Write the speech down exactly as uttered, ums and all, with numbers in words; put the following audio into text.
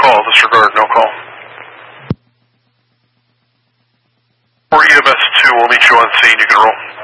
call. Disregard, no call. For E M S two, we'll meet you on scene. You can roll.